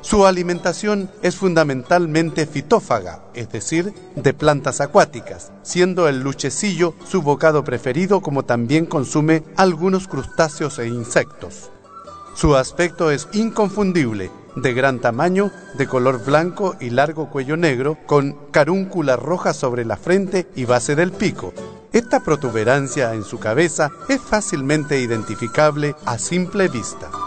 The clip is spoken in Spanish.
Su alimentación es fundamentalmente fitófaga, es decir, de plantas acuáticas, siendo el luchecillo su bocado preferido, como también consume algunos crustáceos e insectos. Su aspecto es inconfundible, de gran tamaño, de color blanco y largo cuello negro, con carúncula roja sobre la frente y base del pico. Esta protuberancia en su cabeza es fácilmente identificable a simple vista.